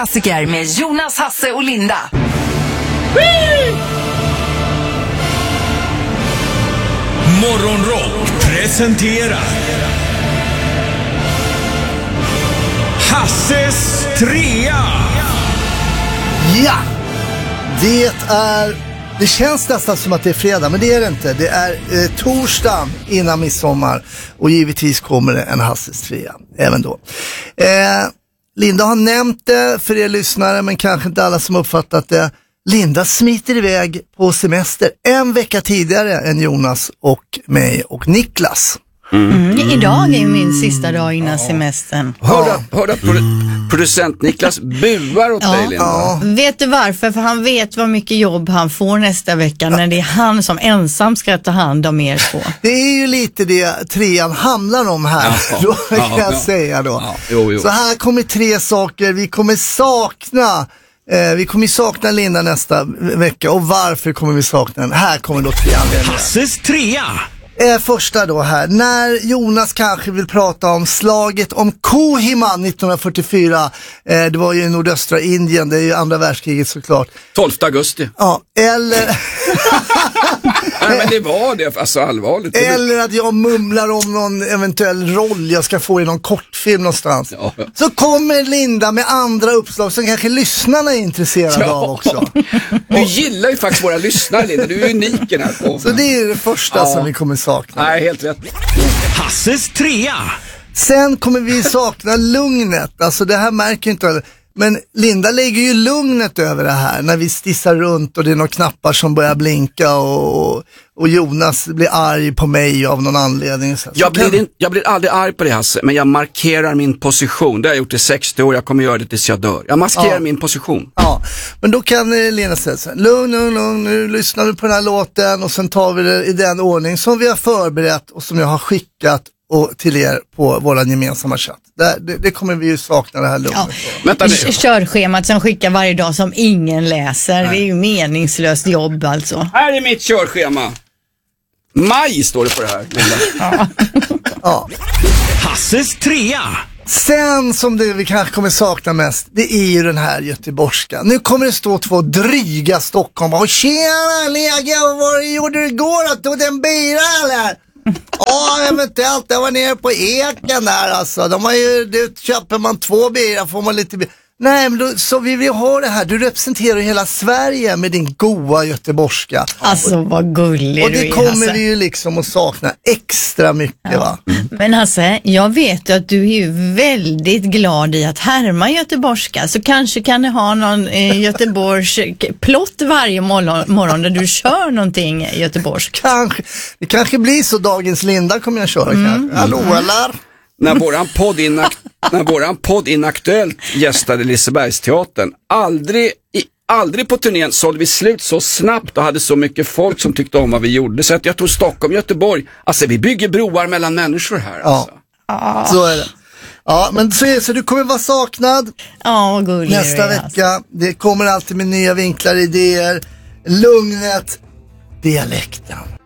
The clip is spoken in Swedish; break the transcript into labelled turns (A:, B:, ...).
A: Klassiker med Jonas, Hasse och Linda.
B: Morgonrock presenterar Hasses trea.
C: Ja, det känns nästan som att det är fredag, men det är det inte. Det är torsdag innan midsommar och givetvis kommer det en Hasses trea även då. Linda har nämnt det för er lyssnare, men kanske inte alla som uppfattat det. Linda smiter iväg på semester en vecka tidigare än Jonas och mig och Niklas.
D: Idag är min sista dag innan semestern.
E: Hörde producent Niklas buar åt dig, Linda.
C: Ja.
D: Vet du varför? För han vet vad mycket jobb han får nästa vecka när det är han som ensam ska ta hand om er två.
C: Det är ju lite det trean handlar om här, kan jag säga då.
E: Ja, jo.
C: Så här kommer 3 saker vi kommer sakna Linda nästa vecka. Och varför kommer vi sakna den? Här kommer då 3 anledningar.
B: Hasses trea.
C: Första då här, när Jonas kanske vill prata om slaget om Kohima 1944, det var ju i nordöstra Indien, det är ju andra världskriget såklart.
E: 12 augusti.
C: Ja, eller...
E: Nej, men det var det, alltså allvarligt.
C: Eller att jag mumlar om någon eventuell roll jag ska få i någon kortfilm någonstans.
E: Ja.
C: Så kommer Linda med andra uppslag som kanske lyssnarna är intresserade av också.
E: Du gillar ju faktiskt våra lyssnare, Linda. Du är unik i den här podden.
C: Så det är det första som vi kommer sakna.
E: Nej, helt rätt.
B: Hasses trea.
C: Sen kommer vi sakna lugnet. Alltså det här märker inte alla. Men Linda lägger ju lugnet över det här när vi stissar runt och det är några knappar som börjar blinka och Jonas blir arg på mig av någon anledning.
E: Jag blir aldrig arg på det, Hasse, men jag markerar min position. Det har jag gjort i 60 år, jag kommer göra det tills jag dör. Jag maskerar min position.
C: Ja, men då kan Lena säga så här: lugn, nu lyssnar vi på den här låten och sen tar vi det i den ordning som vi har förberett och som jag har skickat och till er på våran gemensamma chatt. Det kommer vi ju sakna, det här lugnet.
E: Vänta nu.
D: Körschemat som skickar varje dag som ingen läser. Det är ju meningslöst jobb alltså.
E: Här är mitt körschema. Maj står det på det här, Linda.
C: Ja.
B: Hasses trea.
C: Sen som det vi kanske kommer sakna mest, det är ju den här göteborgska. Nu kommer det stå 2 dryga Stockholm och tjena Lega, vad gjorde du igår? Tog du en bira eller? Ja, eventuellt. Jag var nere på Eken där alltså. De har ju, det köper man 2 bilar får man lite bira. Nej, men då, så vi vill ha det här. Du representerar hela Sverige med din goa göteborgska.
D: Alltså vad gullig
C: och
D: du är,
C: det kommer
D: Hasse.
C: vi ju liksom att sakna extra mycket, va?
D: Men Hasse, jag vet ju att du är ju väldigt glad i att härma göteborgska. Så kanske kan ni ha någon Göteborgs plott varje morgon där du kör någonting göteborgsk.
C: Det kanske blir så. Dagens Linda kommer jag köra kanske. Hallå, eller?
E: När våran podd Inaktuellt gästade Lisebergsteatern, aldrig på turnén sålde vi slut så snabbt och hade så mycket folk som tyckte om vad vi gjorde. Så att jag tog Stockholm, Göteborg. Alltså vi bygger broar mellan människor här. Alltså.
C: Ja, så är det. Ja, men så du kommer vara saknad
D: Ja, gullig
C: nästa vecka. Det kommer alltid med nya vinklar, idéer, lugnet, dialekten.